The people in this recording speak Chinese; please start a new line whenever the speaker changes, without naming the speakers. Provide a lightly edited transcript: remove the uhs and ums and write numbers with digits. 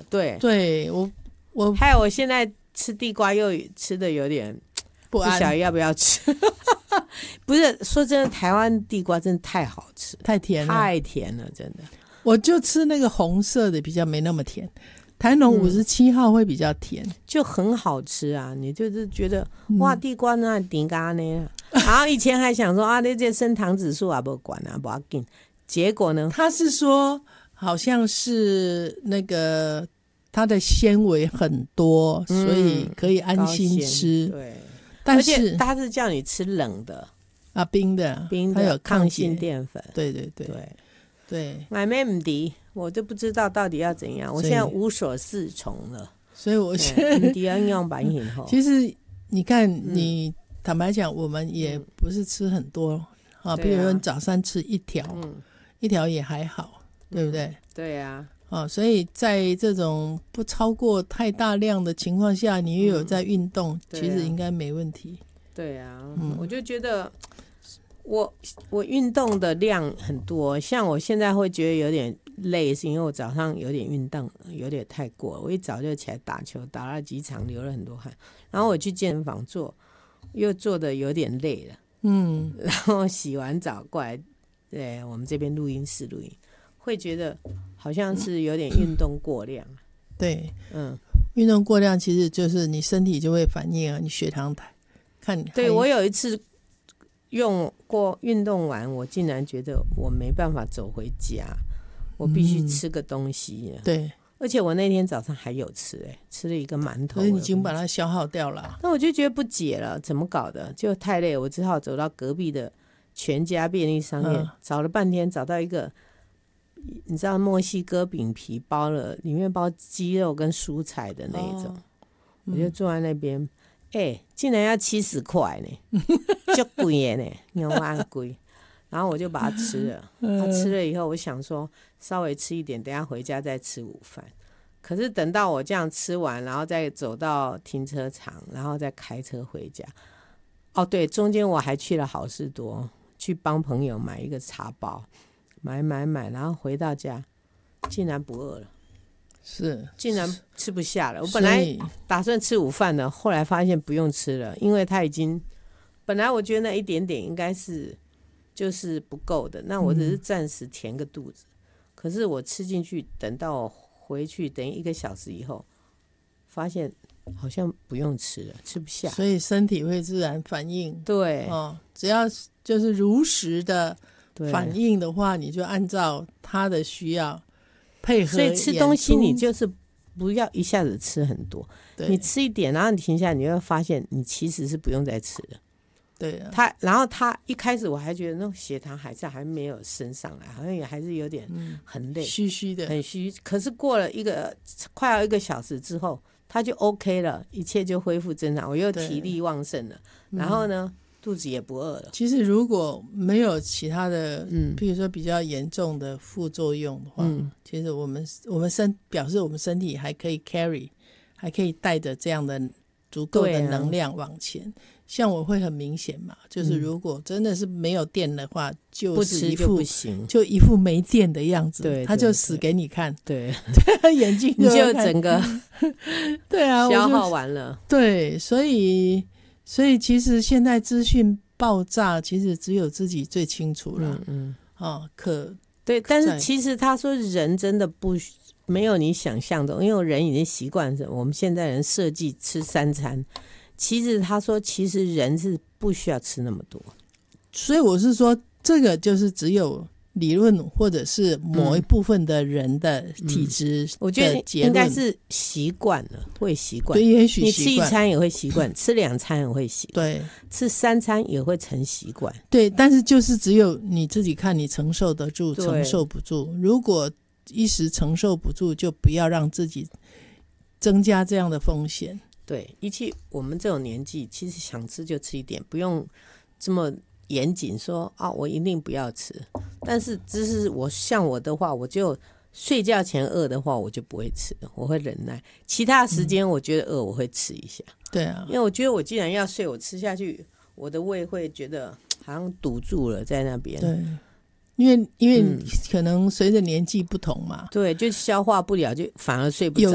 对
对，我
还有我现在吃地瓜又吃的有点
不安，
不晓得要不要吃。不是说真的，台湾地瓜真的太好吃，
太甜了，
太甜了，真的。
我就吃那个红色的，比较没那么甜。台农57号会比较甜，
就很好吃啊！你就是觉得哇，地瓜那顶嘎呢？然后以前还想说啊，那这升糖指数啊，不管啊，不要紧。结果呢？
他是说好像是那个它的纤维很多，所以可以安心吃。
对，
但
而且
是
他是叫你吃冷的
啊，冰的，它有
抗性淀粉。
对对对
对
对，
买妹唔敌，我就不知道到底要怎样。我现在无所适从了，
所以我现在
用版以后，
其实你看，你坦白讲，我们也不是吃很多啊，比如说你早餐吃一条，一条也还好，对不对？
对呀。
所以在这种不超过太大量的情况下，你又有在运动，其实应该没问题。
对啊，我就觉得我运动的量很多，像我现在会觉得有点累，是因为我早上有点运动有点太过，我一早就起来打球，打了几场流了很多汗，然后我去健身房又做的有点累了，然后洗完澡过来，对我们这边录音室录音，会觉得好像是有点运动过量。
对，运动过量其实就是你身体就会反应啊，你血糖看。
对，我有一次运动完，我竟然觉得我没办法走回家，我必须吃个东西。
对，
而且我那天早上还有吃，吃了一个馒头，
所以你已经把它消耗掉了。
那我就觉得不解了，怎么搞的？就太累，我只好走到隔壁的全家便利商店，找了半天，找到一个你知道墨西哥饼皮包了，里面包鸡肉跟蔬菜的那一种，我就坐在那边。竟然要70块呢，就贵呢，牛蛙贵。然后我就把它吃了，吃了以后，我想说稍微吃一点，等一下回家再吃午饭。可是等到我这样吃完，然后再走到停车场，然后再开车回家。对，中间我还去了好事多，去帮朋友买一个茶包，买，然后回到家，竟然不饿了。
是，
竟然吃不下了。我本来打算吃午饭的，后来发现不用吃了，因为它已经本来我觉得那一点点应该是就是不够的，那我只是暂时填个肚子。可是我吃进去，等到我回去等1个小时以后，发现好像不用吃了，吃不下，
所以身体会自然反应。
对，
只要就是如实的反应的话，你就按照它的需要。
所以吃东西你就是不要一下子吃很多，你吃一点，然后你停下来，你会发现你其实是不用再吃的。对啊，然后他一开始我还觉得那种血糖还没有升上来，好像也还是有点很累，
虚虚的，
很虚。可是过了快要1个小时之后，他就 OK 了，一切就恢复正常，我又体力旺盛了，然后呢肚子也不饿了。其
实如果没有其他的譬如说比较严重的副作用的话，其实我们表示我们身体还可以 carry， 还可以带着这样的足够的能量往前。像我会很明显嘛，就是如果真的是没有电的话，就是一副没电的样子，对，他就死给你看，对，眼睛就
整个
对啊，
消耗完了。
对，所以其实现在资讯爆炸，其实只有自己最清楚了。
对，但是其实他说人真的没有你想象的，因为人已经习惯我们现在人设计吃3餐，其实他说其实人是不需要吃那么多，
所以我是说这个就是只有理论或者是某一部分的人的体质的结论，
我觉得应该是习惯了，会习惯。
对，也许
你吃1餐也会习惯，吃2餐也会习惯，对，吃3餐也会成习惯。
对，但是就是只有你自己看你承受得住，承受不住。如果一时承受不住，就不要让自己增加这样的风险。
对，我们这种年纪，其实想吃就吃一点，不用这么严谨说我一定不要吃。但是只是像我的话，我就睡觉前饿的话，我就不会吃，我会忍耐。其他时间我觉得饿，我会吃一下。对啊，因为我觉得我既然要睡，我吃下去，我的胃会觉得好像堵住了在那边。对。因为可能随着年纪不同嘛，对，就消化不了，就反而睡不着。